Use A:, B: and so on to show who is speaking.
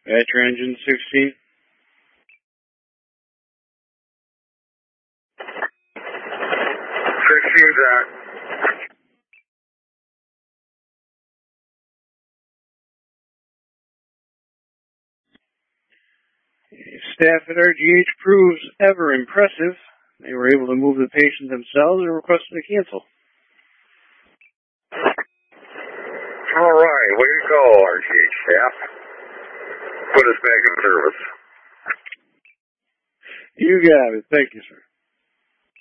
A: At your engine 16.
B: 16's out.
A: Staff at RGH proves ever impressive. They were able to move the patient themselves and requested a cancel.
B: All right, way to go, RGH staff. Put us back in service.
A: You got it. Thank you, sir.